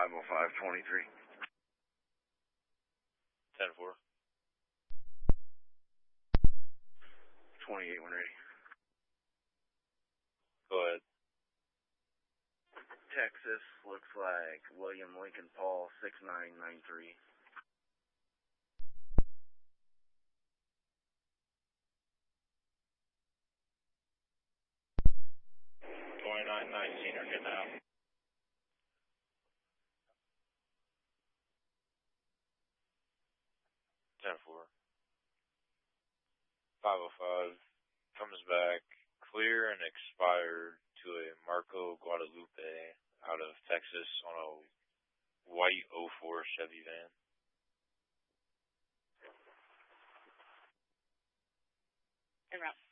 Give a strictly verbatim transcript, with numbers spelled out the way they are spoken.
five oh five twenty-three. ten four. twenty-eight when ready. Go ahead. Texas, looks like William Lincoln Paul, six nine nine three. twenty-nine nineteen are getting out. ten four. five oh five comes back clear and expired to a Marco Guadalupe out of Texas on a white oh four Chevy van. En route.